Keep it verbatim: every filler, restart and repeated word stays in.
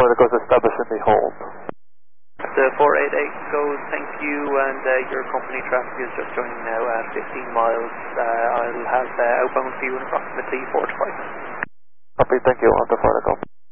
Florida goes establishing the hold. The four eight eight goes, thank you, and uh, your company traffic is just joining now at fifteen miles. Uh, I'll have uh, outbound for you in approximately four to five minutes. Copy, thank you, Alpha Florida Golf.